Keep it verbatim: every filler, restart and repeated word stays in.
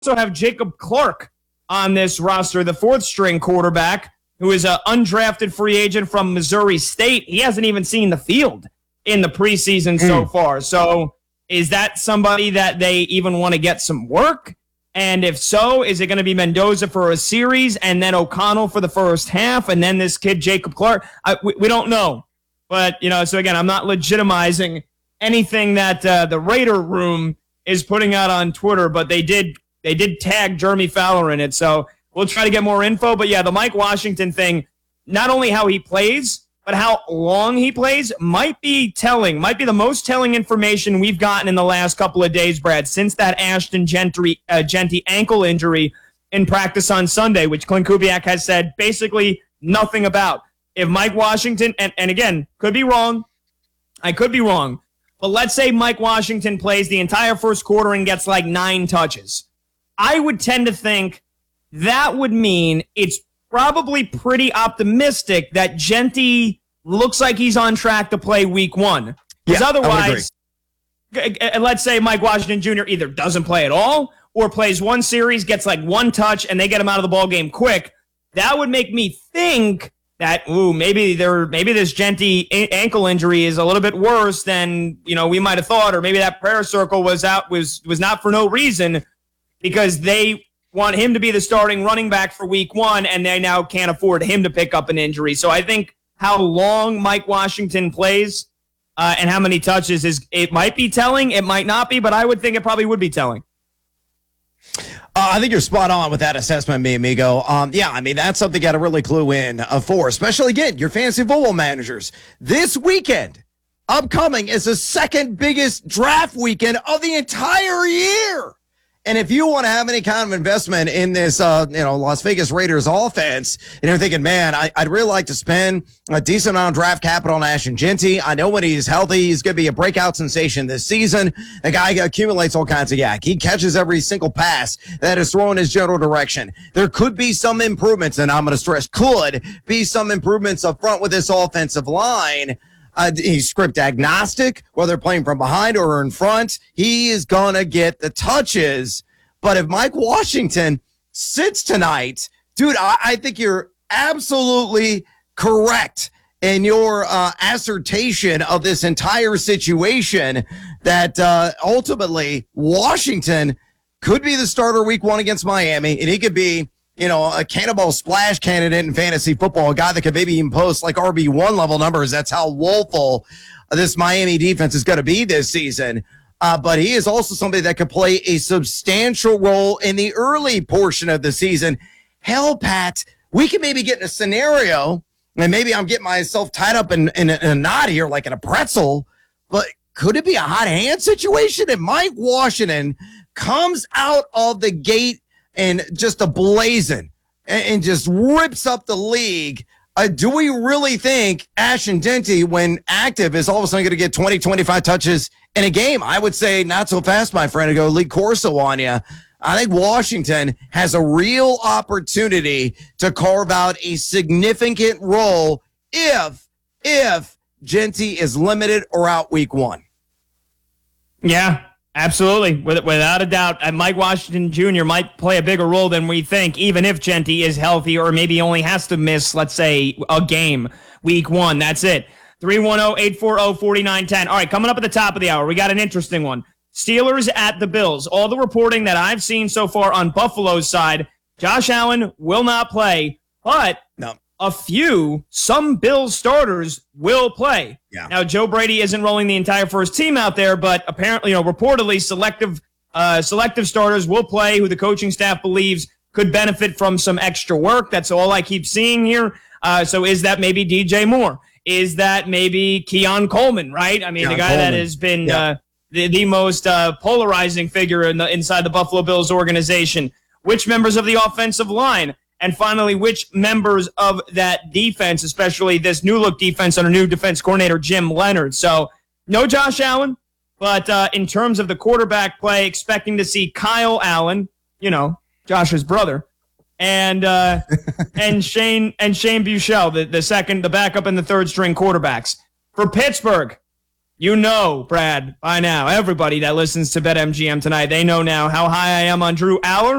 also have Jacob Clark on this roster, the fourth string quarterback, who is an undrafted free agent from Missouri State. He hasn't even seen the field in the preseason mm. so far. So is that somebody that they even want to get some work? And if so, is it going to be Mendoza for a series and then O'Connell for the first half and then this kid, Jacob Clark? I, we, we don't know. But, you know, so again, I'm not legitimizing anything that uh, the Raider room is putting out on Twitter, but they did they did tag Jeremy Fowler in it. So we'll try to get more info. But, yeah, the Mike Washington thing, not only how he plays, but how long he plays might be telling, might be the most telling information we've gotten in the last couple of days, Brad, since that Ashton Gentry, uh, Genty ankle injury in practice on Sunday, which Clint Kubiak has said basically nothing about. If Mike Washington, and, and again, could be wrong, I could be wrong, but let's say Mike Washington plays the entire first quarter and gets like nine touches. I would tend to think that would mean it's probably pretty optimistic that Genty looks like he's on track to play week one. Because yeah, otherwise, let's say Mike Washington Junior either doesn't play at all or plays one series, gets like one touch, and they get him out of the ball game quick. That would make me think that, ooh, maybe there, maybe this Genty ankle injury is a little bit worse than, you know, we might have thought, or maybe that prayer circle was out, was, was not for no reason, because they want him to be the starting running back for week one, and they now can't afford him to pick up an injury. So I think how long Mike Washington plays uh, and how many touches is, it might be telling, it might not be, but I would think it probably would be telling. Uh, I think you're spot on with that assessment, mi amigo. Um, yeah, I mean, that's something you got to really clue in uh, for, especially, again, your fantasy football managers. This weekend, upcoming, is the second biggest draft weekend of the entire year. And if you want to have any kind of investment in this, uh, you know, Las Vegas Raiders offense, and you're thinking, man, I, I'd really like to spend a decent amount of draft capital on Ashton Genty. I know when he's healthy, he's going to be a breakout sensation this season. The guy accumulates all kinds of yak. He catches every single pass that is thrown in his general direction. There could be some improvements, and I'm going to stress could be some improvements up front with this offensive line. Uh, he's script agnostic, whether playing from behind or in front. He is going to get the touches. But if Mike Washington sits tonight, dude, I, I think you're absolutely correct in your uh, assertion of this entire situation that uh, ultimately Washington could be the starter week one against Miami, and he could be, you know, a cannonball splash candidate in fantasy football, a guy that could maybe even post like R B one level numbers. That's how woeful this Miami defense is going to be this season. Uh, but he is also somebody that could play a substantial role in the early portion of the season. Hell, Pat, we could maybe get in a scenario, and maybe I'm getting myself tied up in, in, a, in a knot here like in a pretzel, but could it be a hot hand situation if Mike Washington comes out of the gate and just a blazing and, and just rips up the league? Uh, do we really think Ashton Genty, when active, is all of a sudden going to get twenty, twenty-five touches in a game? I would say not so fast, my friend, to go Lee Corso on you. I think Washington has a real opportunity to carve out a significant role if, if Genty is limited or out week one. Yeah. Absolutely, without a doubt. And Mike Washington Junior might play a bigger role than we think, even if Genty is healthy or maybe only has to miss, let's say, a game week one. That's it. three one zero, eight four zero, four nine one zero. All right, coming up at the top of the hour, we got an interesting one. Steelers at the Bills. All the reporting that I've seen so far on Buffalo's side, Josh Allen will not play, but no. a few, some Bills starters will play. Yeah. Now, Joe Brady isn't rolling the entire first team out there, but apparently, you know, reportedly selective uh, selective starters will play who the coaching staff believes could benefit from some extra work. That's all I keep seeing here. Uh, so is that maybe D J Moore? Is that maybe Keon Coleman, right? I mean, Keon the guy Coleman. that has been yeah. uh, the, the most uh, polarizing figure in the, inside the Buffalo Bills organization. Which members of the offensive line? And finally, which members of that defense, especially this new look defense under new defense coordinator Jim Leonhard. So no Josh Allen, but uh, in terms of the quarterback play, expecting to see Kyle Allen, you know, Josh's brother, and uh, and Shane and Shane Buechele, the, the second, the backup and the third string quarterbacks. For Pittsburgh, You know, Brad, by now, everybody that listens to BetMGM tonight, they know now how high I am on Drew Aller.